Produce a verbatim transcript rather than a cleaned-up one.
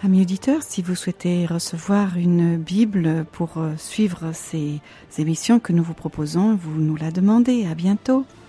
Amis auditeurs, si vous souhaitez recevoir une Bible pour suivre ces émissions que nous vous proposons, vous nous la demandez. À bientôt.